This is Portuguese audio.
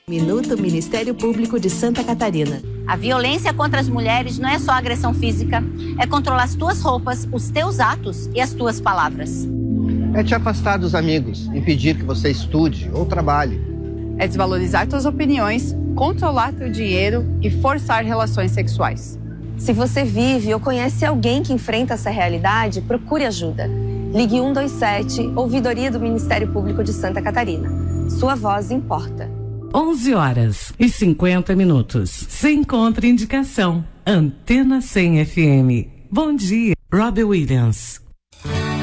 Minuto Ministério Público de Santa Catarina. A violência contra as mulheres não é só agressão física, é controlar as tuas roupas, os teus atos e as tuas palavras. É te afastar dos amigos, impedir que você estude ou trabalhe. É desvalorizar tuas opiniões, controlar teu dinheiro e forçar relações sexuais. Se você vive ou conhece alguém que enfrenta essa realidade, procure ajuda. Ligue 127, Ouvidoria do Ministério Público de Santa Catarina. Sua voz importa. 11h50. Sem contraindicação. Antena 100 FM. Bom dia. Robbie Williams.